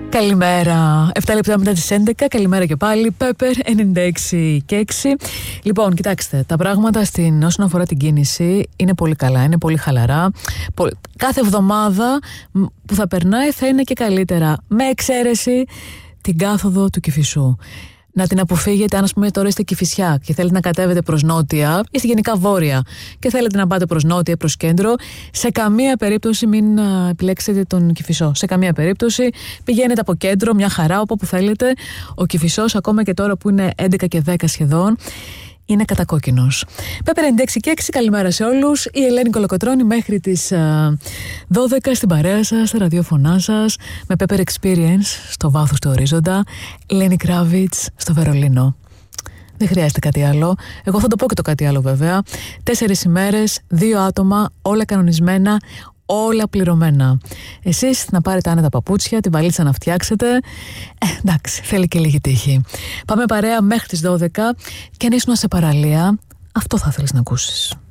Καλημέρα. 7 λεπτά μετά τις 11. Καλημέρα και πάλι. Πέπερ 96 και 6. Λοιπόν, κοιτάξτε, τα πράγματα όσον αφορά την κίνηση είναι πολύ καλά, είναι πολύ χαλαρά. Κάθε εβδομάδα που θα περνάει θα είναι και καλύτερα. Με εξαίρεση την κάθοδο του Κηφισού. Να την αποφύγετε αν, ας πούμε, τώρα είστε Κηφισιά και θέλετε να κατέβετε προς νότια ή γενικά βόρεια και θέλετε να πάτε προς νότια ή προς κέντρο. Σε καμία περίπτωση μην επιλέξετε τον Κηφισό. Σε καμία περίπτωση πηγαίνετε από κέντρο, μια χαρά, όπου θέλετε. Ο Κηφισός, ακόμα και τώρα που είναι 11 και 10 σχεδόν, είναι κατακόκκινος. Πέπερ 96 και 6, καλημέρα σε όλους. Η Ελένη Κολοκοτρώνη μέχρι τις 12 στην παρέα σας, στα ραδιόφωνά σας, με Pepper Experience στο βάθος του ορίζοντα, Lenny Kravitz στο Βερολίνο. Δεν χρειάζεται κάτι άλλο. Εγώ θα το πω και το κάτι άλλο βέβαια. 4 ημέρες, 2 άτομα, όλα κανονισμένα, όλα πληρωμένα. Εσείς να πάρετε άνετα παπούτσια, την βαλίτσα να φτιάξετε. Εντάξει, θέλει και λίγη τύχη. Πάμε παρέα μέχρι τις 12 και αν ήσουν σε παραλία, αυτό θα θέλεις να ακούσεις.